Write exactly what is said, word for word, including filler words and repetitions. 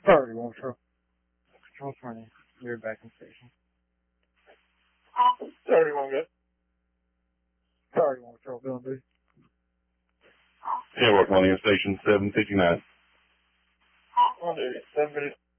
Priority one patrol. Control twenty. You're back in station. thirty-one, good. Priority one patrol, Bill and B. Yeah, we're calling in station seven fifty-nine. On duty, seven fifty.